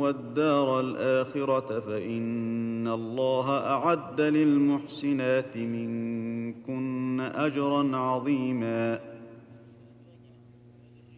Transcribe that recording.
والدار الآخرة فإن الله أعد للمحسنات منكن أجرا عظيما.